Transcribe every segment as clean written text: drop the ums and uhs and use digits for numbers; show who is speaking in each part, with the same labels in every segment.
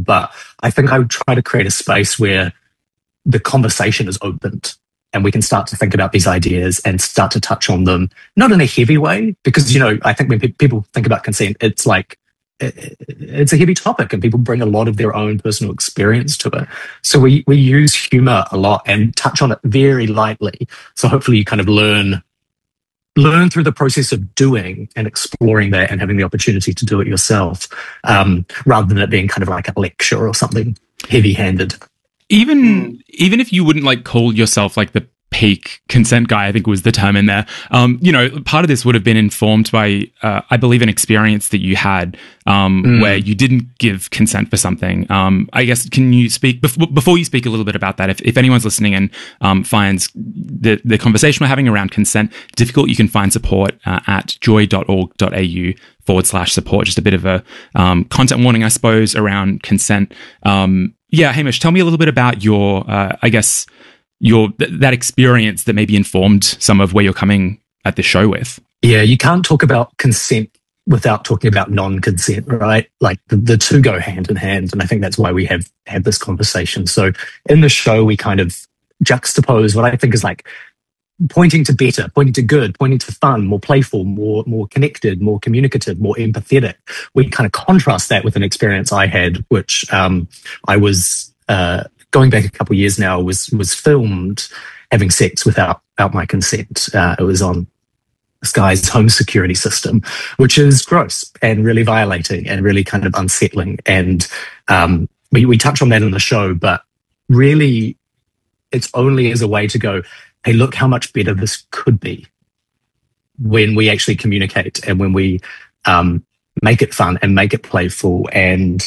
Speaker 1: but I think I would try to create a space where the conversation is opened and we can start to think about these ideas and start to touch on them, not in a heavy way, because, I think when people think about consent, it's like, it's a heavy topic and people bring a lot of their own personal experience to it. So we use humor a lot and touch on it very lightly. So hopefully you kind of learn through the process of doing and exploring that and having the opportunity to do it yourself, rather than it being kind of like a lecture or something heavy-handed.
Speaker 2: Even if you wouldn't like call yourself like the peak consent guy, I think was the term in there. Part of this would have been informed by, I believe, an experience that you had where you didn't give consent for something. I guess, can you speak, before you speak a little bit about that, if anyone's listening and finds the conversation we're having around consent difficult, you can find support at joy.org.au/support. Just a bit of a content warning, I suppose, around consent. Hamish, tell me a little bit about your, that experience that maybe informed some of where you're coming at this show with.
Speaker 1: Yeah, you can't talk about consent without talking about non-consent, right? Like the two go hand in hand, and I think that's why we have had this conversation. So in the show, we kind of juxtapose what I think is like pointing to better, pointing to good, pointing to fun, more playful, more connected, more communicative, more empathetic. We kind of contrast that with an experience I had, which I was going back a couple of years now, was filmed having sex without my consent. It was on this guy's home security system, which is gross and really violating and really kind of unsettling. And we touch on that in the show, but really it's only as a way to go, hey, look how much better this could be when we actually communicate and when we make it fun and make it playful. And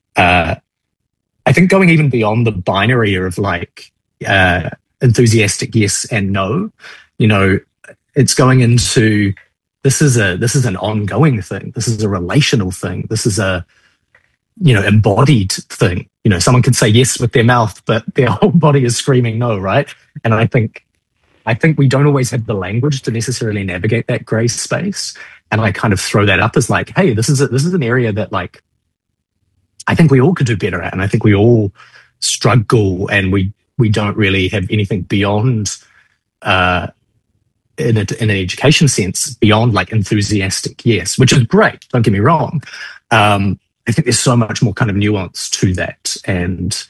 Speaker 1: I think going even beyond the binary of like enthusiastic yes and no, it's going into this is an ongoing thing. This is a relational thing. This is a embodied thing. Someone can say yes with their mouth, but their whole body is screaming no, right? And I think we don't always have the language to necessarily navigate that gray space. And I kind of throw that up as like, hey, this is an area that like I think we all could do better at, and I think we all struggle, and we don't really have anything beyond in an education sense beyond like enthusiastic yes, which is great. Don't get me wrong. I think there's so much more kind of nuance to that, and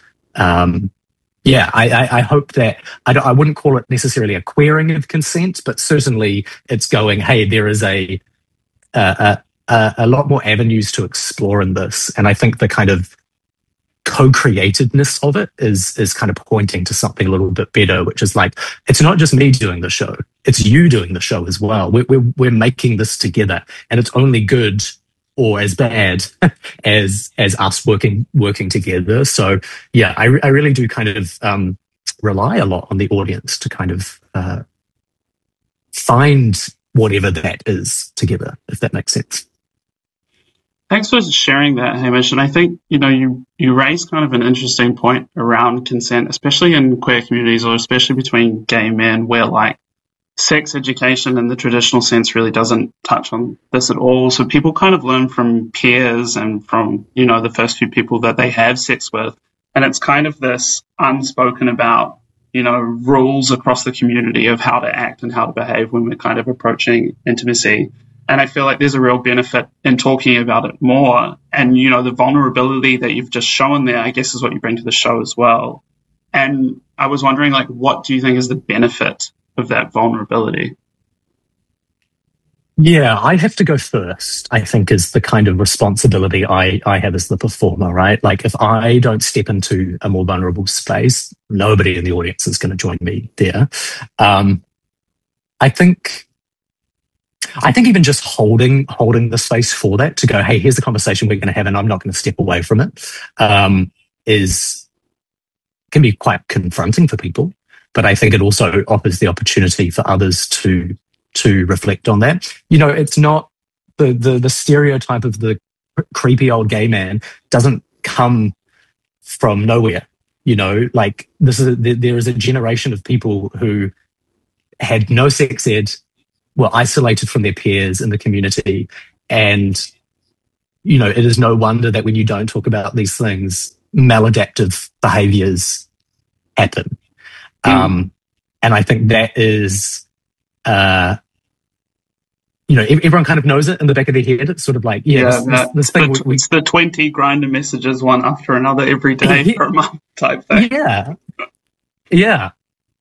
Speaker 1: I hope that I wouldn't call it necessarily a queering of consent, but certainly it's going, hey, there is a lot more avenues to explore in this. And I think the kind of co-createdness of it is kind of pointing to something a little bit better, which is like, it's not just me doing the show, it's you doing the show as well. We're making this together, and it's only good or as bad as us working together. So yeah, I really do kind of rely a lot on the audience to kind of find whatever that is together, if that makes sense.
Speaker 3: Thanks for sharing that, Hamish. And I think, you raised kind of an interesting point around consent, especially in queer communities, or especially between gay men, where like sex education in the traditional sense really doesn't touch on this at all. So people kind of learn from peers and from, the first few people that they have sex with. And it's kind of this unspoken about, rules across the community of how to act and how to behave when we're kind of approaching intimacy. And I feel like there's a real benefit in talking about it more. And, the vulnerability that you've just shown there, I guess, is what you bring to the show as well. And I was wondering, like, what do you think is the benefit of that vulnerability?
Speaker 1: Yeah, I have to go first, I think, is the kind of responsibility I have as the performer, right? Like, if I don't step into a more vulnerable space, nobody in the audience is going to join me there. I think even just holding the space for that, to go, hey, here's the conversation we're going to have, and I'm not going to step away from it, can be quite confronting for people. But I think it also offers the opportunity for others to reflect on that. It's not the stereotype of the creepy old gay man doesn't come from nowhere. Like there is a generation of people who had no sex ed, were isolated from their peers in the community, and it is no wonder that when you don't talk about these things, maladaptive behaviors happen. And I think that is, everyone kind of knows it in the back of their head. It's sort of like, this thing.
Speaker 3: It's the 20 Grindr messages one after another every day for a month type thing.
Speaker 1: Yeah.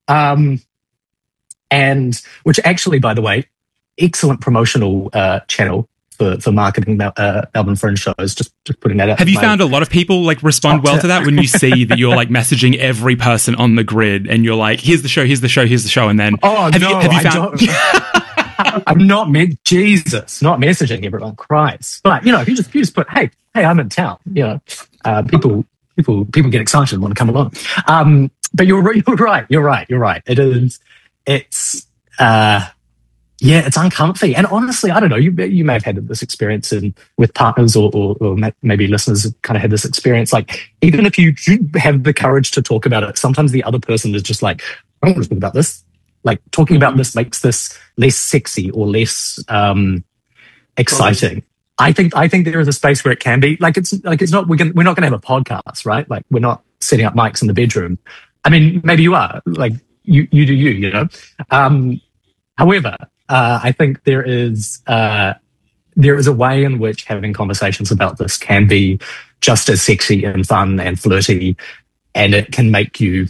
Speaker 1: And which actually, by the way, excellent promotional channel for marketing Melbourne Fringe shows. Just putting that out.
Speaker 2: Have you found a lot of people like respond well to that when you see that you're like messaging every person on the grid and you're like, here's the show, and then have you found?
Speaker 1: I'm not not messaging everyone. Christ, but if you just put, hey, I'm in town. People get excited and want to come along. But you're right. It is. It's it's uncomfy. And honestly, I don't know. You may have had this experience with partners, or maybe listeners have kind of had this experience. Like, even if you do have the courage to talk about it, sometimes the other person is just like, I don't want to talk about this. Like, talking about this makes this less sexy or less exciting. I think there is a space where it can be. It's not. We're not going to have a podcast, right? Like, we're not setting up mics in the bedroom. I mean, maybe you are. Like, you do you. However, I think there is a way in which having conversations about this can be just as sexy and fun and flirty, and it can make you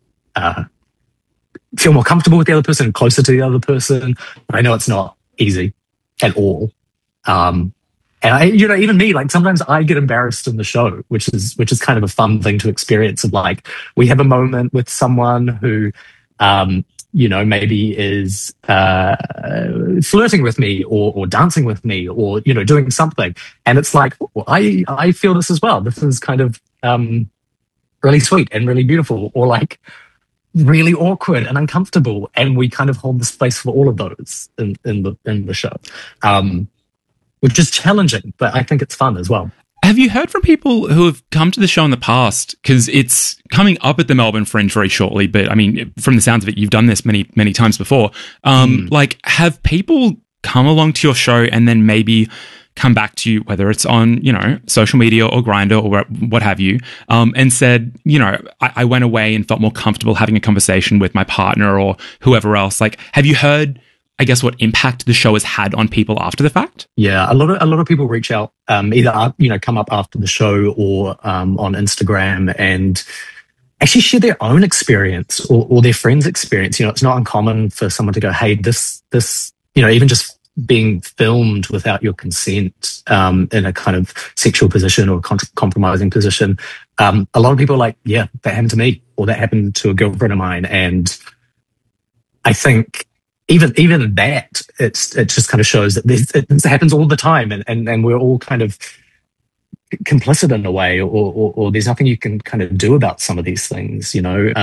Speaker 1: feel more comfortable with the other person, closer to the other person. But I know it's not easy at all. And even me, like, sometimes I get embarrassed in the show, which is kind of a fun thing to experience. Of like, we have a moment with someone who, maybe is flirting with me or dancing with me or doing something, and it's like, I feel this as well. This is kind of really sweet and really beautiful, or like really awkward and uncomfortable, and we kind of hold the space for all of those in the show, which is challenging, but I think it's fun as well.
Speaker 2: Have you heard from people who have come to the show in the past? Because it's coming up at the Melbourne Fringe very shortly, but I mean, from the sounds of it, you've done this many, many times before. Like, have people come along to your show and then maybe come back to you, whether it's on, social media or Grindr or what have you, and said, I went away and felt more comfortable having a conversation with my partner or whoever else? Like, have you heard, I guess, what impact the show has had on people after the fact?
Speaker 1: Yeah, a lot of people reach out, either come up after the show or on Instagram and actually share their own experience or their friends' experience. It's not uncommon for someone to go, hey, this even just being filmed without your consent in a kind of sexual position or compromising position. A lot of people are like, yeah, that happened to me, or that happened to a girlfriend of mine. And I think even that, it just kind of shows that it happens all the time, and we're all kind of complicit in a way, or there's nothing you can kind of do about some of these things.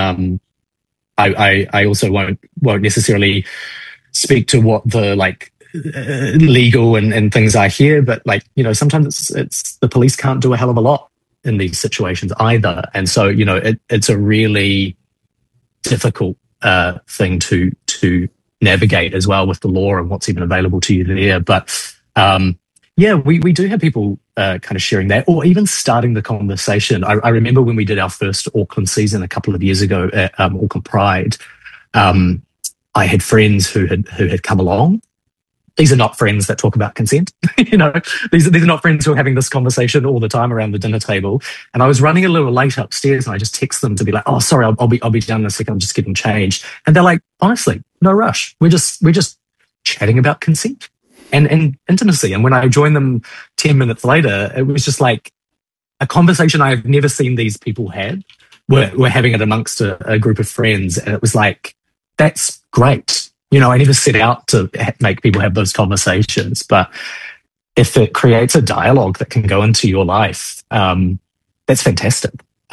Speaker 1: I also won't necessarily speak to what the legal and things I hear, but sometimes it's the police can't do a hell of a lot in these situations either, and so it's a really difficult thing to navigate as well with the law and what's even available to you there. But we do have people kind of sharing that, or even starting the conversation. I remember when we did our first Auckland season a couple of years ago at Auckland Pride, I had friends who had come along. These are not friends that talk about consent. These are not friends who are having this conversation all the time around the dinner table. And I was running a little late upstairs, and I just text them to be like, "Oh, sorry, I'll be down in a second. I'm just getting changed." And they're like, "Honestly, no rush. We're just chatting about consent and intimacy." And when I joined them 10 minutes later, it was just like a conversation I've never seen these people had. We're having it amongst a group of friends, and it was like, that's great. I never set out to make people have those conversations, but if it creates a dialogue that can go into your life, that's fantastic.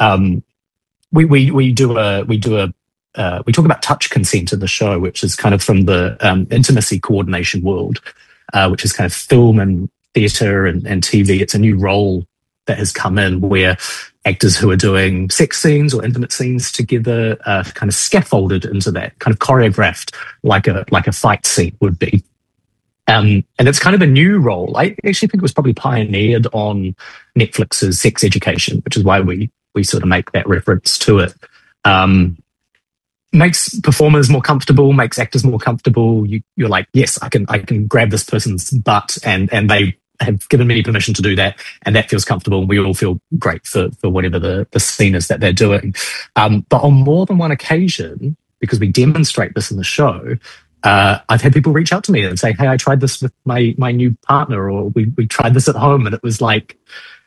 Speaker 1: We talk about touch consent in the show, which is kind of from the intimacy coordination world, which is kind of film and theatre and TV. It's a new role that has come in where actors who are doing sex scenes or intimate scenes together are kind of scaffolded into that, kind of choreographed like a fight scene would be. And it's kind of a new role. I actually think it was probably pioneered on Netflix's Sex Education, which is why we sort of make that reference to it. Makes performers more comfortable, makes actors more comfortable. You're like, yes, I can grab this person's butt, and they have given me permission to do that, and that feels comfortable. And we all feel great for whatever the scene is that they're doing. But on more than one occasion, because we demonstrate this in the show, I've had people reach out to me and say, "Hey, I tried this with my new partner, or we tried this at home," and it was like,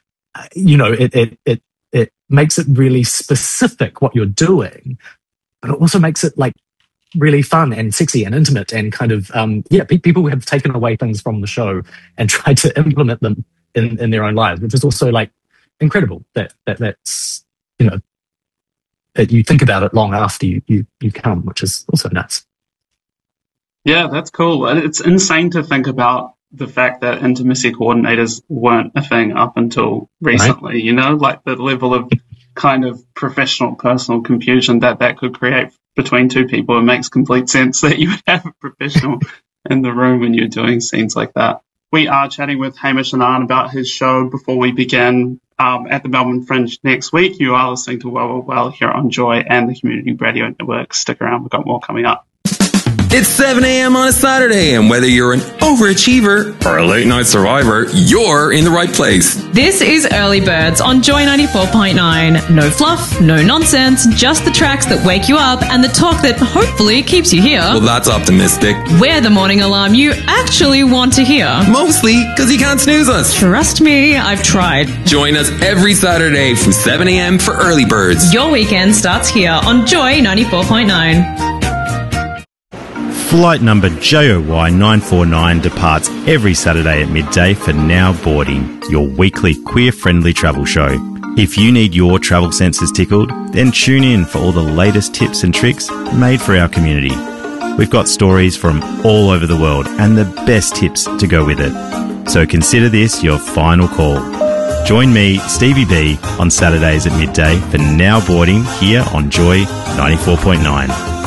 Speaker 1: it makes it really specific what you're doing, but it also makes it like really fun and sexy and intimate and kind of people have taken away things from the show and tried to implement them in their own lives, which is also like incredible. That's that you think about it long after you come, which is also nuts.
Speaker 3: Yeah, that's cool. And it's insane to think about the fact that intimacy coordinators weren't a thing up until recently, right? Like the level of kind of professional personal confusion that could create between two people. It makes complete sense that you would have a professional in the room when you're doing scenes like that. We are chatting with Hamish Anand about his show Before We Begin at the Melbourne Fringe next week. You are listening to Well here on Joy and the Community Radio Network. Stick around, we've got more coming up.
Speaker 4: It's 7 a.m. on a Saturday, and whether you're an overachiever or a late-night survivor, you're in the right place.
Speaker 5: This is Early Birds on Joy 94.9. No fluff, no nonsense, just the tracks that wake you up and the talk that hopefully keeps you here.
Speaker 4: Well, that's optimistic.
Speaker 5: We're the morning alarm you actually want to hear.
Speaker 4: Mostly because you can't snooze us.
Speaker 5: Trust me, I've tried.
Speaker 4: Join us every Saturday from 7 a.m. for Early Birds.
Speaker 5: Your weekend starts here on Joy 94.9.
Speaker 6: Flight number JOY 949 departs every Saturday at midday for Now Boarding, your weekly queer-friendly travel show. If you need your travel senses tickled, then tune in for all the latest tips and tricks made for our community. We've got stories from all over the world and the best tips to go with it. So consider this your final call. Join me, Stevie B, on Saturdays at midday for Now Boarding here on Joy 94.9.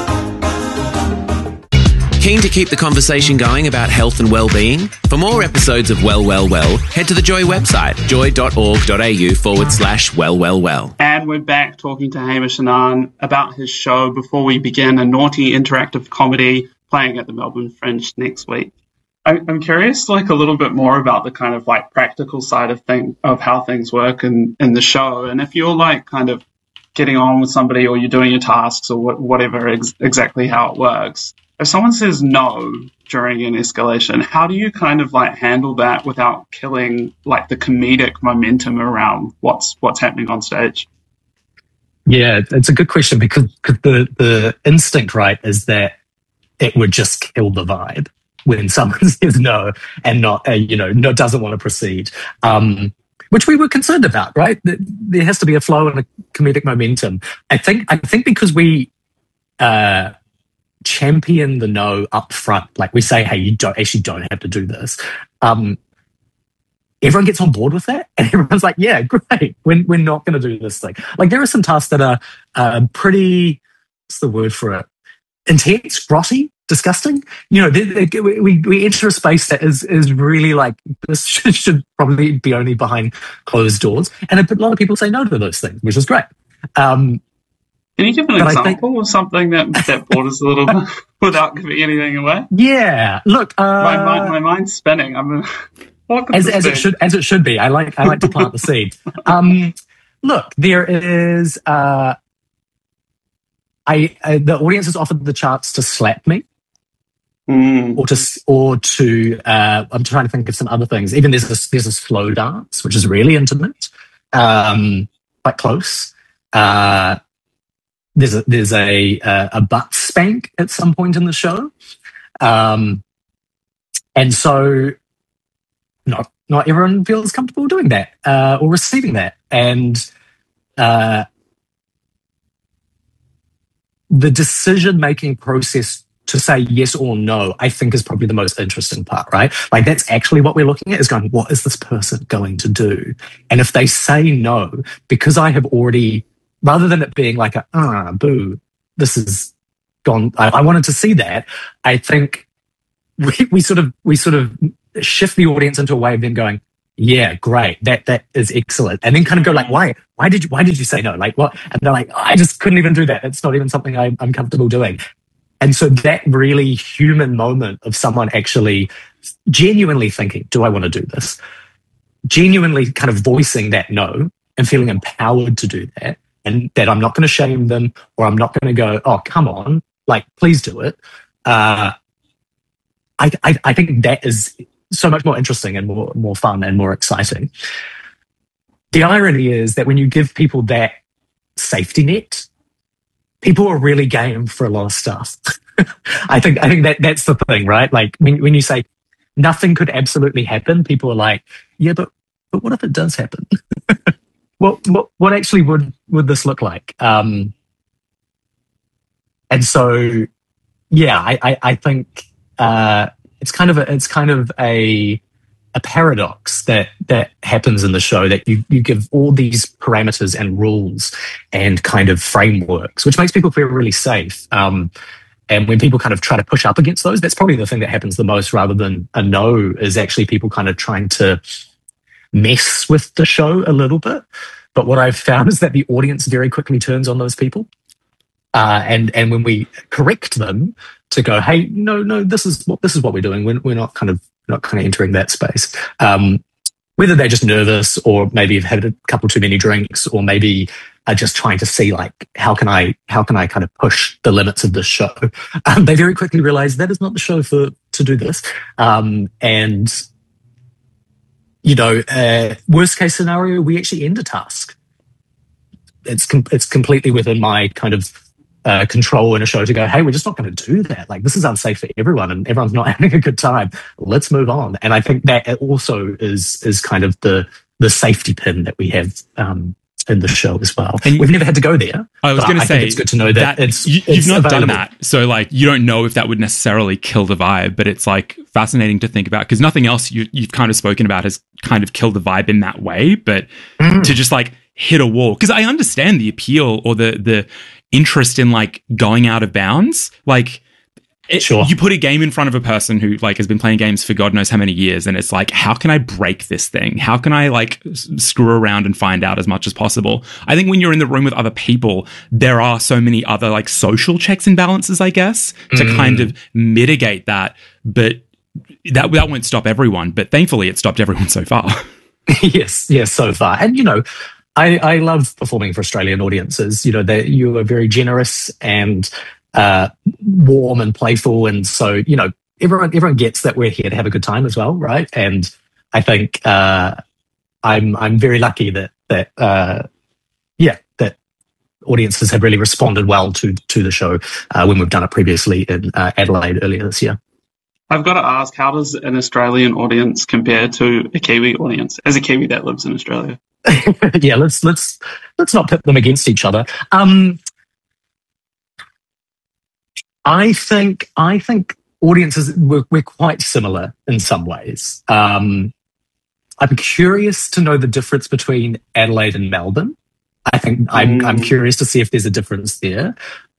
Speaker 7: Keen to keep the conversation going about health and well-being? For more episodes of Well, head to the Joy website, joy.org.au/well.
Speaker 3: And we're back talking to Hamish Anand about his show Before We Begin, a naughty interactive comedy playing at the Melbourne Fringe next week. I'm curious, like, a little bit more about the kind of like practical side of how things work in the show. And if you're like kind of getting on with somebody, or you're doing your tasks, or whatever exactly how it works. If someone says no during an escalation, how do you kind of like handle that without killing like the comedic momentum around what's happening on stage?
Speaker 1: Yeah, it's a good question because the instinct, right, is that it would just kill the vibe when someone says no and not, doesn't want to proceed, which we were concerned about, right? There has to be a flow and a comedic momentum. I think because we champion the no up front, like we say, hey, you don't have to do this. Everyone gets on board with that, and everyone's like, yeah, great. We're not going to do this thing. Like there are some tasks that are pretty, what's the word for it? Intense, grotty, disgusting. We enter a space that is really like, this should probably be only behind closed doors. And a lot of people say no to those things, which is great.
Speaker 3: Can you give an example of something that borders a little bit without giving anything away?
Speaker 1: Yeah, look,
Speaker 3: my mind's spinning.
Speaker 1: As it should be. I like to plant the seed. Look, there is the audience is offered the chance to slap me, or to I'm trying to think of some other things. Even there's a slow dance, which is really intimate, quite close. There's a butt spank at some point in the show, and so not everyone feels comfortable doing that or receiving that, and the decision-making process to say yes or no, I think, is probably the most interesting part, right? Like that's actually what we're looking at, is going, what is this person going to do? And if they say no, because I have already, rather than it being like boo, this is gone, I wanted to see that, I think we sort of shift the audience into a way of them going, yeah, great, that is excellent, and then kind of go like, why did you say no? Like what? And they're like, oh, I just couldn't even do that. It's not even something I'm comfortable doing. And so that really human moment of someone actually genuinely thinking, do I want to do this? Genuinely kind of voicing that no and feeling empowered to do that, and that I'm not going to shame them, or I'm not going to go, oh, come on, like, please do it. I think that is so much more interesting and more fun and more exciting. The irony is that when you give people that safety net, people are really game for a lot of stuff. I think that's the thing, right? Like when you say nothing could absolutely happen, people are like, yeah, but what if it does happen? What actually would this look like? And so, yeah, I think it's kind of a paradox that happens in the show, that you give all these parameters and rules and kind of frameworks, which makes people feel really safe. And when people kind of try to push up against those, that's probably the thing that happens the most, rather than a no, is actually people kind of trying to mess with the show a little bit. But what I've found is that the audience very quickly turns on those people. And when we correct them to go, hey, no, this is what we're doing. We're not kind of entering that space. Whether they're just nervous, or maybe have had a couple too many drinks, or maybe are just trying to see, like, how can I kind of push the limits of this show? They very quickly realize that is not the show to do this. And worst case scenario, we actually end a task. It's completely within my kind of control in a show to go, hey, we're just not going to do that. Like, this is unsafe for everyone, and everyone's not having a good time. Let's move on. And I think that also is kind of the safety pin that we have in the show as well. And we've never had to go there.
Speaker 2: I was going to say,
Speaker 7: it's good to know that
Speaker 2: you've not done that. So, like, you don't know if that would necessarily kill the vibe, but it's like fascinating to think about, because nothing else you've kind of spoken about has kind of killed the vibe in that way. But to just like hit a wall, because I understand the appeal or the interest in like going out of bounds. Like,
Speaker 1: sure,
Speaker 2: you put a game in front of a person who like has been playing games for God knows how many years, and it's like, how can I break this thing? How can I like screw around and find out as much as possible? I think when you're in the room with other people, there are so many other like social checks and balances, I guess, to kind of mitigate that. But that won't stop everyone. But thankfully, it stopped everyone so far.
Speaker 1: Yes, so far. And I love performing for Australian audiences. You are very generous and warm and playful, and so everyone gets that we're here to have a good time as well, right? And I think I'm very lucky that audiences have really responded well to the show when we've done it previously in Adelaide earlier this year.
Speaker 3: I've got to ask, how does an Australian audience compare to a Kiwi audience, as a Kiwi that lives in Australia?
Speaker 1: Yeah, let's not pit them against each other. I think audiences we're quite similar in some ways. I'm curious to know the difference between Adelaide and Melbourne. I think I'm curious to see if there's a difference there.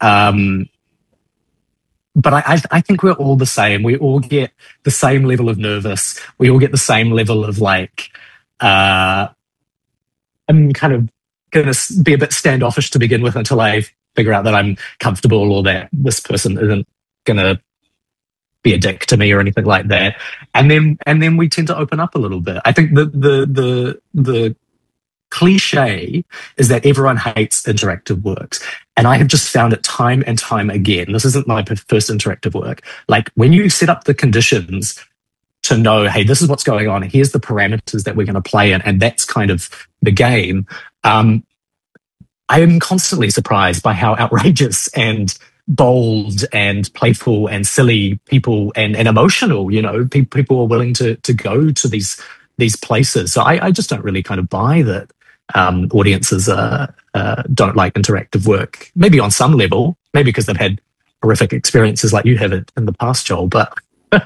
Speaker 1: But I think we're all the same. We all get the same level of nervous. We all get the same level of like, I'm kind of going to be a bit standoffish to begin with until I figure out that I'm comfortable, or that this person isn't going to be a dick to me or anything like that. And then we tend to open up a little bit. I think the cliche is that everyone hates interactive works. And I have just found it time and time again. This isn't my first interactive work. Like, when you set up the conditions to know, hey, this is what's going on, here's the parameters that we're going to play in, and that's kind of the game. I am constantly surprised by how outrageous and bold and playful and silly people and emotional, people are willing to go to these places. So I just don't really kind of buy that audiences don't like interactive work. Maybe on some level, maybe because they've had horrific experiences like you have in the past, Joel. But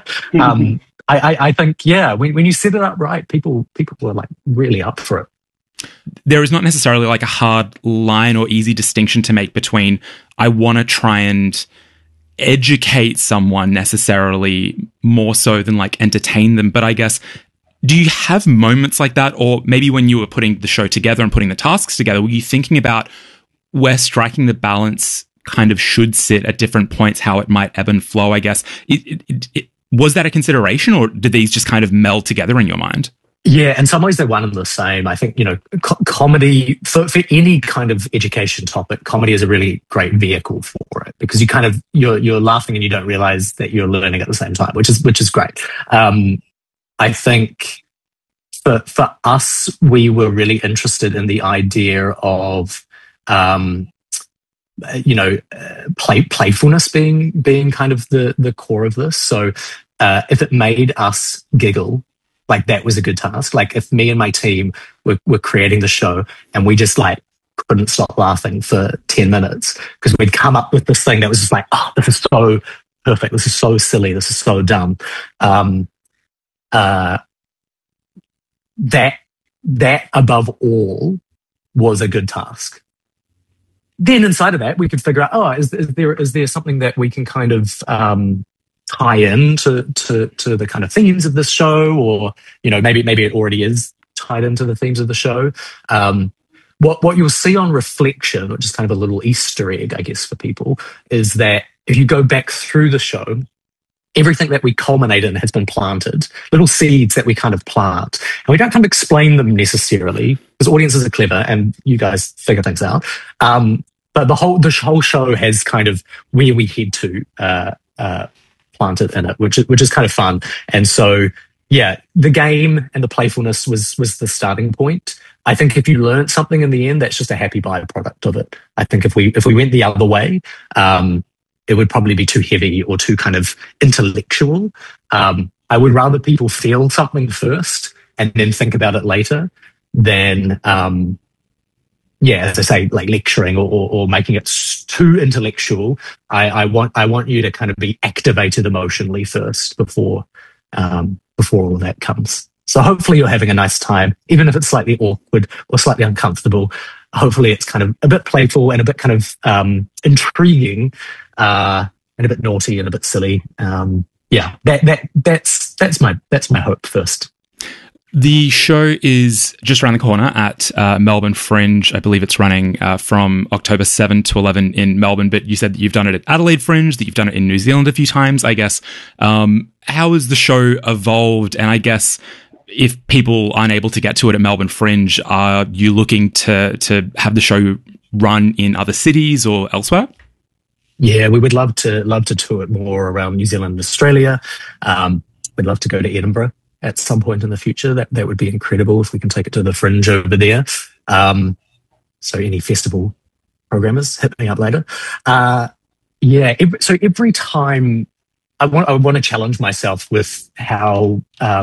Speaker 1: I think, yeah, when you set it up right, people are like really up for it.
Speaker 2: There is not necessarily like a hard line or easy distinction to make between, I want to try and educate someone necessarily more so than like entertain them. But I guess, do you have moments like that? Or maybe when you were putting the show together and putting the tasks together, were you thinking about where striking the balance kind of should sit at different points, how it might ebb and flow, I guess? Was that a consideration, or did these just kind of meld together in your mind?
Speaker 1: Yeah, in some ways they're one and the same. I think, comedy, for any kind of education topic, comedy is a really great vehicle for it, because you're laughing and you don't realize that you're learning at the same time, which is great. I think for us, we were really interested in the idea of, playfulness being kind of the core of this. So if it made us giggle, like that was a good task. Like if me and my team were creating the show and we just like couldn't stop laughing for 10 minutes because we'd come up with this thing that was just like, oh, this is so perfect. This is so silly. This is so dumb. That above all was a good task. Then inside of that, we could figure out, is there something that we can kind of tie in to the kind of themes of this show, or maybe it already is tied into the themes of the show. What you'll see on reflection, which is kind of a little Easter egg, I guess, for people, is that if you go back through the show, everything that we culminate in has been planted, little seeds that we kind of plant. And we don't kind of explain them necessarily, because audiences are clever and you guys figure things out. But the whole show has kind of where we head to planted in it, which is kind of fun. And so, yeah, the game and the playfulness was the starting point. I think if you learn something in the end, that's just a happy byproduct of it. I think if we went the other way, it would probably be too heavy or too kind of intellectual. I would rather people feel something first and then think about it later than, as I say, like lecturing or making it too intellectual. I want you to kind of be activated emotionally first before all of that comes. So hopefully you're having a nice time, even if it's slightly awkward or slightly uncomfortable. Hopefully it's kind of a bit playful and a bit kind of intriguing, and a bit naughty and a bit silly. That's my hope first.
Speaker 2: The show is just around the corner at Melbourne Fringe. I believe it's running from October 7 to 11 in Melbourne, but you said that you've done it at Adelaide Fringe, that you've done it in New Zealand a few times, I guess. How has the show evolved? And I guess if people aren't able to get to it at Melbourne Fringe, are you looking to have the show run in other cities or elsewhere?
Speaker 1: Yeah, we would love to tour it more around New Zealand and Australia. We'd love to go to Edinburgh at some point in the future. That would be incredible if we can take it to the Fringe over there. So any festival programmers, hit me up later. Every time I want to challenge myself with how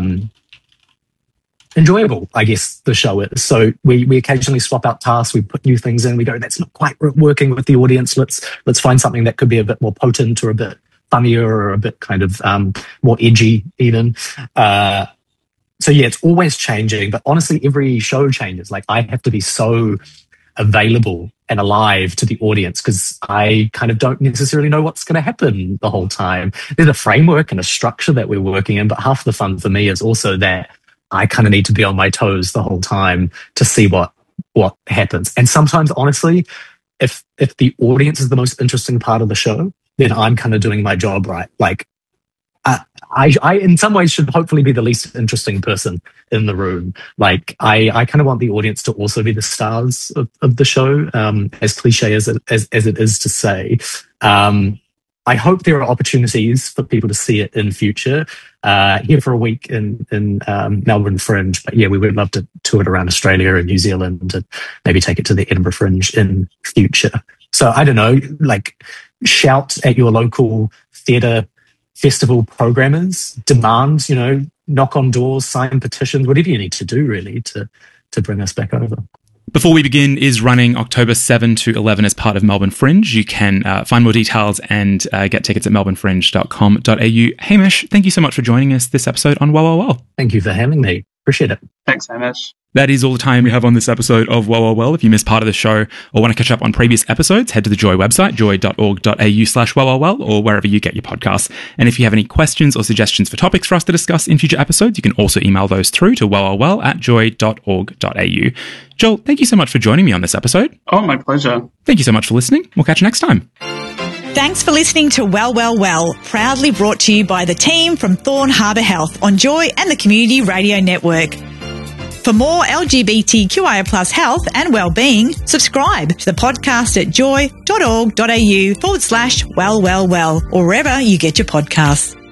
Speaker 1: enjoyable, I guess, the show is. So we occasionally swap out tasks, we put new things in, we go, that's not quite working with the audience. Let's find something that could be a bit more potent or a bit funnier or a bit kind of more edgy even. It's always changing, but honestly, every show changes. Like I have to be so available and alive to the audience because I kind of don't necessarily know what's going to happen the whole time. There's a framework and a structure that we're working in, but half the fun for me is also that I kind of need to be on my toes the whole time to see what happens. And sometimes, honestly, if the audience is the most interesting part of the show, then I'm kind of doing my job right. Like I in some ways should hopefully be the least interesting person in the room. Like I kind of want the audience to also be the stars of the show, as cliche as it is to say. I hope there are opportunities for people to see it in future. Here for a week in Melbourne Fringe, but yeah, we would love to tour it around Australia and New Zealand and maybe take it to the Edinburgh Fringe in future. So I don't know, like shout at your local theatre festival programmers, demand, knock on doors, sign petitions, whatever you need to do really to bring us back over.
Speaker 2: Before We Begin is running October 7 to 11 as part of Melbourne Fringe. You can find more details and get tickets at melbournefringe.com.au. Hamish, thank you so much for joining us this episode on Well.
Speaker 1: Thank you for having me. Appreciate it.
Speaker 3: Thanks, Hamish.
Speaker 2: That is all the time we have on this episode of Well, Well, Well. If you missed part of the show or want to catch up on previous episodes, head to the Joy website, joy.org.au/well, or wherever you get your podcasts. And if you have any questions or suggestions for topics for us to discuss in future episodes, you can also email those through to wellwellwell@joy.org.au. Joel, thank you so much for joining me on this episode.
Speaker 3: Oh, my pleasure.
Speaker 2: Thank you so much for listening. We'll catch you next time.
Speaker 8: Thanks for listening to Well, Well, Well, proudly brought to you by the team from Thorn Harbour Health on Joy and the Community Radio Network. For more LGBTQIA+ health and wellbeing, subscribe to the podcast at joy.org.au/well, well, well, or wherever you get your podcasts.